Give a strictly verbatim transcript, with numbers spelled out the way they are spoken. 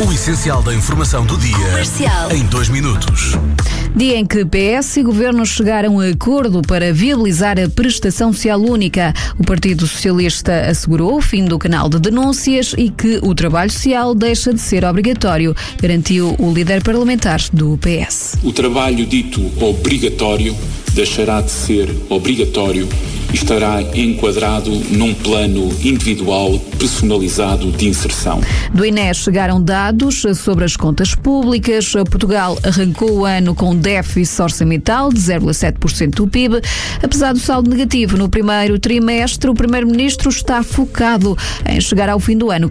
O essencial da informação do dia. Comercial. Em dois minutos. Dia em que P S e Governo chegaram a acordo para viabilizar a prestação social única. O Partido Socialista assegurou o fim do canal de denúncias e que o trabalho social deixa de ser obrigatório, garantiu o líder parlamentar do P S. O trabalho dito obrigatório deixará de ser obrigatório e estará enquadrado num plano individual personalizado de inserção. Do I N E chegaram dados sobre as contas públicas. Portugal arrancou o ano com déficit orçamental de zero vírgula sete por cento do P I B. Apesar do saldo negativo no primeiro trimestre, o Primeiro-Ministro está focado em chegar ao fim do ano